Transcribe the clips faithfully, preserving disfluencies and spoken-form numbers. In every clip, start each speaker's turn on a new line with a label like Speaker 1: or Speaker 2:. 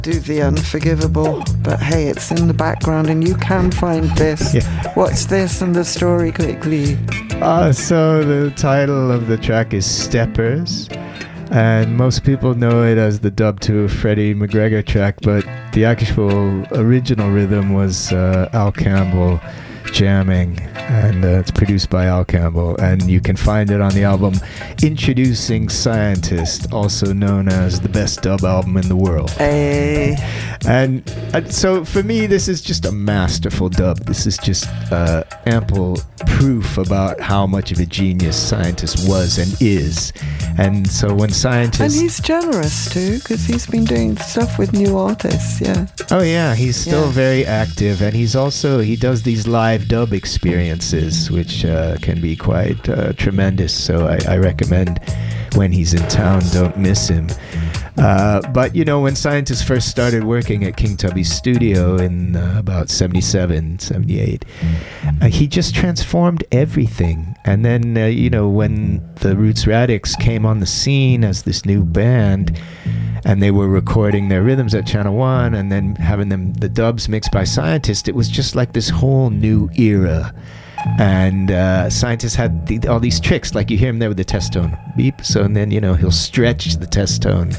Speaker 1: do the unforgivable, but hey, it's in the background and you can find this.
Speaker 2: Yeah.
Speaker 1: What's this and the story quickly?
Speaker 2: Uh, so the title of the track is Steppers, and most people know it as the dub to a Freddie McGregor track, but the actual original rhythm was uh, Al Campbell jamming, and uh, it's produced by Al Campbell, and you can find it on the album Introducing Scientist, also known as the best dub album in the world.
Speaker 1: Hey.
Speaker 2: And, and so for me, this is just a masterful dub. This is just uh, ample proof about how much of a genius Scientist was and is. And so when Scientist...
Speaker 1: And he's generous too, because he's been doing stuff with new artists, yeah.
Speaker 2: Oh yeah, he's still
Speaker 1: Yeah.
Speaker 2: very active, and he's also, he does these live dub experiences, which uh, can be quite uh, tremendous, so I, I recommend when he's in town, don't miss him. Uh, but you know, when Scientist first started working at King Tubby's studio in uh, about seventy-seven, seventy-eight, uh, he just transformed everything. And then, uh, you know, when the Roots Radics came on the scene as this new band, and they were recording their rhythms at Channel One and then having them the dubs mixed by Scientist, it was just like this whole new era. And uh, Scientist had the, all these tricks, like you hear him there with the test tone, beep. So and then, you know, he'll stretch the test tone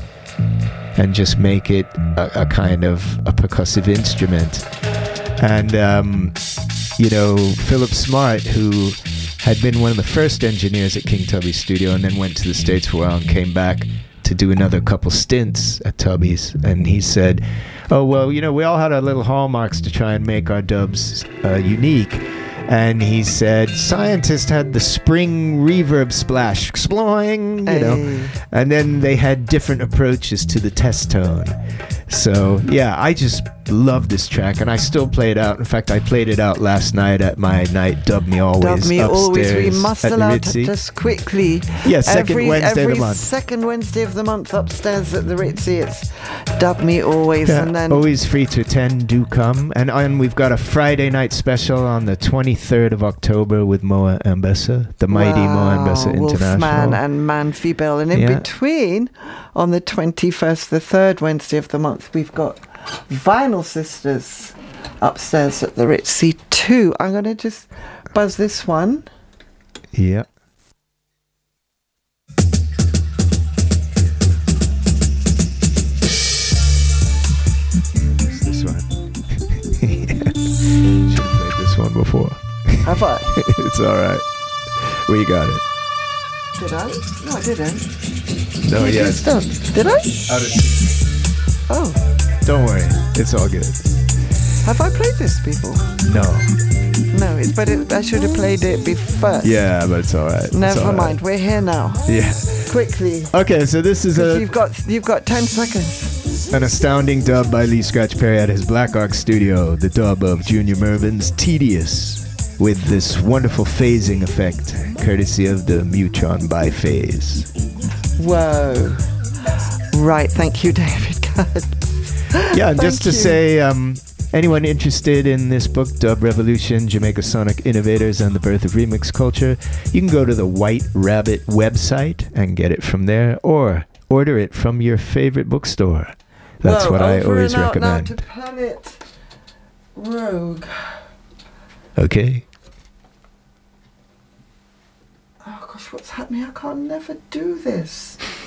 Speaker 2: and just make it a, a kind of a percussive instrument. And, um, you know, Philip Smart, who had been one of the first engineers at King Tubby's studio and then went to the States for a while and came back to do another couple stints at Tubby's, and he said, oh, well, you know, we all had our little hallmarks to try and make our dubs uh, unique. And he said, Scientist had the spring reverb splash, exploring, you know,
Speaker 1: Hey.
Speaker 2: and then they had different approaches to the test tone. So, yeah, I just love this track, and I still play it out. In fact, I played it out last night at my night Dub Me Always
Speaker 1: Dub Me Always. We
Speaker 2: upstairs
Speaker 1: must
Speaker 2: at the
Speaker 1: allow
Speaker 2: Ritzy.
Speaker 1: just quickly.
Speaker 2: Yeah, second
Speaker 1: every,
Speaker 2: Wednesday
Speaker 1: every
Speaker 2: of the month.
Speaker 1: second Wednesday of the month upstairs at the Ritzy. It's Dub Me Always,
Speaker 2: Yeah,
Speaker 1: and then
Speaker 2: always free to attend. Do come, and and we've got a Friday night special on the twenty-third of October with Moa Ambessa, the mighty Moa Ambessa International.
Speaker 1: Wolfman and Man Fibel, and in
Speaker 2: Yeah.
Speaker 1: between, on the twenty-first, the third Wednesday of the month, we've got Vinyl Sisters upstairs at the Ritzy too. I'm going to just buzz this one.
Speaker 2: Yeah. It's this one. Yeah. Should have played this one before.
Speaker 1: Have I?
Speaker 2: It's all right. We got it.
Speaker 1: Did I? No, I didn't.
Speaker 2: No,
Speaker 1: It
Speaker 2: yeah.
Speaker 1: is done. Did I?
Speaker 2: Out of
Speaker 1: Oh,
Speaker 2: Don't worry. It's all good.
Speaker 1: have I played this before?
Speaker 2: No.
Speaker 1: No, it's, but it, I should have played it before.
Speaker 2: Yeah, but it's all right. It's
Speaker 1: Never
Speaker 2: all right.
Speaker 1: mind. We're here now.
Speaker 2: Yeah.
Speaker 1: Quickly.
Speaker 2: Okay, so this is a
Speaker 1: You've got you've got ten seconds.
Speaker 2: An astounding dub by Lee Scratch Perry at his Black Ark studio, the dub of Junior Mervin's Tedious, with this wonderful phasing effect, courtesy of the Mutron biphase.
Speaker 1: Whoa. Right, thank you, David Good.
Speaker 2: Yeah, and
Speaker 1: Thank
Speaker 2: just to
Speaker 1: you.
Speaker 2: say, um, anyone interested in this book, Dub Revolution, Jamaica Sonic Innovators and the Birth of Remix Culture, you can go to the White Rabbit website and get it from there, or order it from your favorite bookstore. That's
Speaker 1: Whoa,
Speaker 2: what I
Speaker 1: over
Speaker 2: always
Speaker 1: and out
Speaker 2: recommend.
Speaker 1: Now to Planet Rogue.
Speaker 2: Okay.
Speaker 1: Oh gosh, what's happening? I can't never do this.